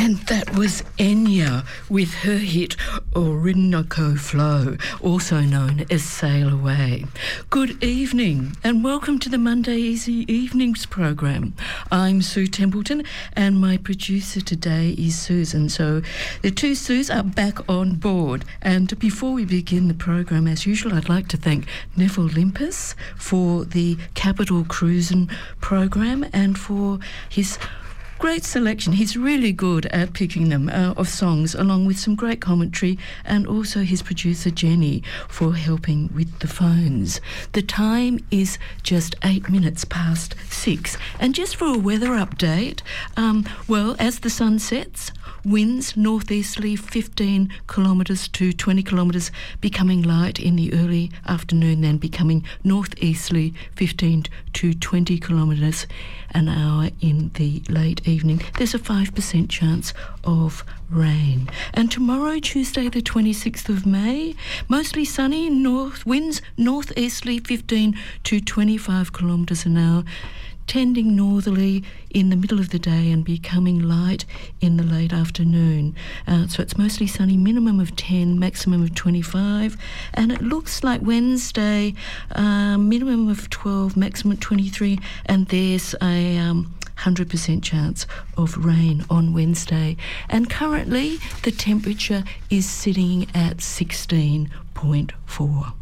And that was Enya with her hit Orinoco Flow, also known as Sail Away. Good evening and welcome to the Monday Easy Evenings program. I'm Sue Templeton and my producer today is Susan. So the two Sues are back on board. And before we begin the program, as usual, I'd like to thank Neville Limpus for the Capital Cruisin' program and for his great selection. He's really good at picking them of songs, along with some great commentary, and also his producer Jenny for helping with the phones. The time is just 8 minutes past 6. And just for a weather update, as the sun sets, winds northeasterly 15 kilometres to 20 kilometres, becoming light in the early afternoon, then becoming northeasterly 15 to 20 kilometres an hour in the late evening. There's a 5% chance of rain. And tomorrow, Tuesday the 26th of May, mostly sunny, winds northeasterly 15 to 25 kilometres an hour, tending northerly in the middle of the day and becoming light in the late afternoon. So it's mostly sunny, minimum of 10, maximum of 25. And it looks like Wednesday, minimum of 12, maximum 23. And there's a 100% chance of rain on Wednesday. And currently the temperature is sitting at 16.4.